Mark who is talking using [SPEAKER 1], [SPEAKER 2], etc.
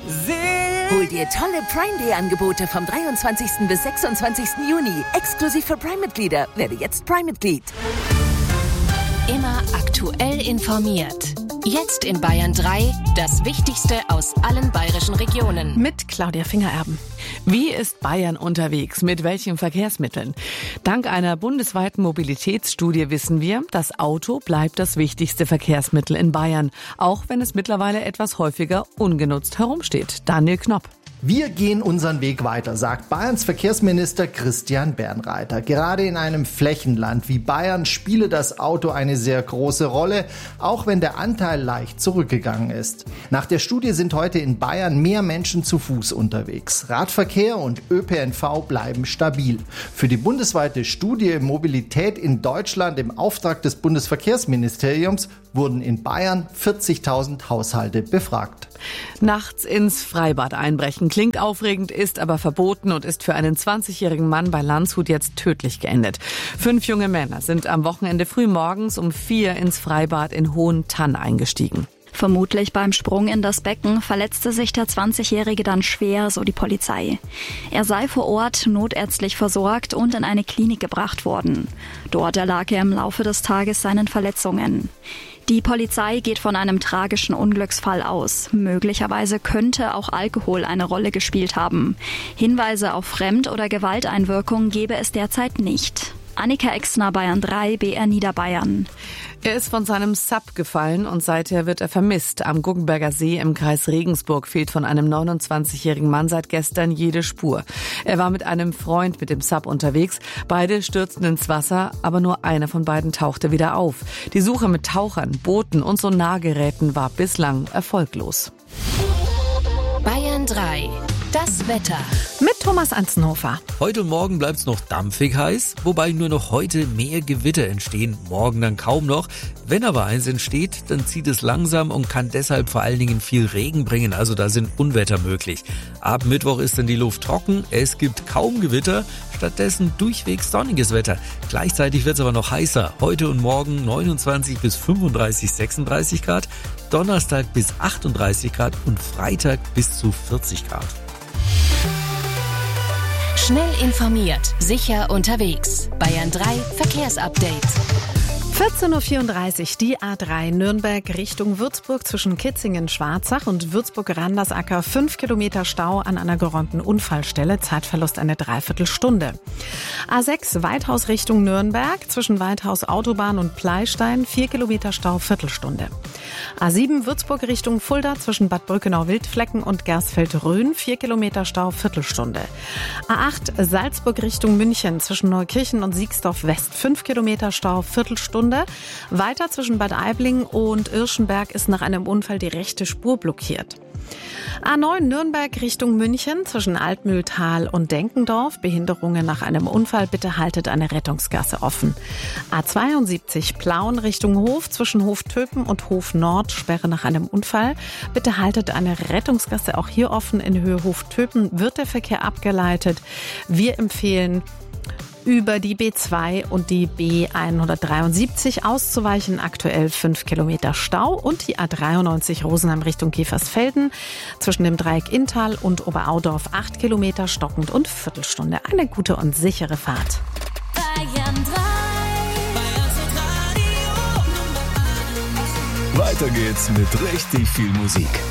[SPEAKER 1] Hol dir tolle Prime-Day-Angebote vom 23. bis 26. Juni. Exklusiv für Prime-Mitglieder. Werde jetzt Prime-Mitglied.
[SPEAKER 2] Immer aktuell informiert. Jetzt in Bayern 3 das Wichtigste aus allen bayerischen Regionen.
[SPEAKER 3] Mit Claudia Fingererben. Wie ist Bayern unterwegs? Mit welchen Verkehrsmitteln? Dank einer bundesweiten Mobilitätsstudie wissen wir, das Auto bleibt das wichtigste Verkehrsmittel in Bayern, auch wenn es mittlerweile etwas häufiger ungenutzt herumsteht. Daniel Knopp.
[SPEAKER 4] Wir gehen unseren Weg weiter, sagt Bayerns Verkehrsminister Christian Bernreiter. Gerade in einem Flächenland wie Bayern spiele das Auto eine sehr große Rolle, auch wenn der Anteil leicht zurückgegangen ist. Nach der Studie sind heute in Bayern mehr Menschen zu Fuß unterwegs. Radverkehr und ÖPNV bleiben stabil. Für die bundesweite Studie Mobilität in Deutschland im Auftrag des Bundesverkehrsministeriums wurden in Bayern 40.000 Haushalte befragt.
[SPEAKER 3] Nachts ins Freibad einbrechen klingt aufregend, ist aber verboten und ist für einen 20-jährigen Mann bei Landshut jetzt tödlich geendet. 5 junge Männer sind am Wochenende früh morgens um 4 ins Freibad in Hohentann eingestiegen.
[SPEAKER 5] Vermutlich beim Sprung in das Becken verletzte sich der 20-Jährige dann schwer, so die Polizei. Er sei vor Ort notärztlich versorgt und in eine Klinik gebracht worden. Dort erlag er im Laufe des Tages seinen Verletzungen. Die Polizei geht von einem tragischen Unglücksfall aus. Möglicherweise könnte auch Alkohol eine Rolle gespielt haben. Hinweise auf Fremd- oder Gewalteinwirkung gebe es derzeit nicht. Annika Exner, Bayern 3, BR Niederbayern.
[SPEAKER 3] Er ist von seinem Sub gefallen und seither wird er vermisst. Am Guggenberger See im Kreis Regensburg fehlt von einem 29-jährigen Mann seit gestern jede Spur. Er war mit einem Freund mit dem Sub unterwegs. Beide stürzten ins Wasser, aber nur einer von beiden tauchte wieder auf. Die Suche mit Tauchern, Booten und Sonargeräten war bislang erfolglos.
[SPEAKER 2] Bayern 3. Das Wetter.
[SPEAKER 3] Mit Thomas Anzenhofer.
[SPEAKER 6] Heute und morgen bleibt es noch dampfig heiß, wobei nur noch heute mehr Gewitter entstehen, morgen dann kaum noch. Wenn aber eins entsteht, dann zieht es langsam und kann deshalb vor allen Dingen viel Regen bringen, also da sind Unwetter möglich. Ab Mittwoch ist dann die Luft trocken, es gibt kaum Gewitter, stattdessen durchwegs sonniges Wetter. Gleichzeitig wird es aber noch heißer, heute und morgen 29 bis 35, 36 Grad, Donnerstag bis 38 Grad und Freitag bis zu 40 Grad.
[SPEAKER 2] Schnell informiert, sicher unterwegs. Bayern 3 Verkehrsupdate.
[SPEAKER 3] 14.34 Uhr, die A3 Nürnberg Richtung Würzburg zwischen Kitzingen-Schwarzach und Würzburg-Randersacker. 5 Kilometer Stau an einer geräumten Unfallstelle, Zeitverlust eine Dreiviertelstunde. A6 Weithaus Richtung Nürnberg zwischen Weithaus Autobahn und Pleistein, 4 Kilometer Stau, Viertelstunde. A7 Würzburg Richtung Fulda zwischen Bad Brückenau-Wildflecken und Gersfeld-Rhön, 4 Kilometer Stau, Viertelstunde. A8 Salzburg Richtung München zwischen Neukirchen und Siegsdorf West, 5 Kilometer Stau, Viertelstunde. Weiter zwischen Bad Aibling und Irschenberg ist nach einem Unfall die rechte Spur blockiert. A9 Nürnberg Richtung München zwischen Altmühltal und Denkendorf. Behinderungen nach einem Unfall, bitte haltet eine Rettungsgasse offen. A72 Plauen Richtung Hof zwischen Hoftöpen und Hof Nord. Sperre nach einem Unfall. Bitte haltet eine Rettungsgasse auch hier offen. In Höhe Hoftöpen wird der Verkehr abgeleitet. Wir empfehlen, über die B2 und die B173 auszuweichen. Aktuell 5 Kilometer Stau und die A93 Rosenheim Richtung Käfersfelden zwischen dem Dreieck Inntal und Oberaudorf 8 Kilometer stockend und Viertelstunde. Eine gute und sichere Fahrt.
[SPEAKER 7] Bayern 3.
[SPEAKER 8] Weiter geht's mit richtig viel Musik.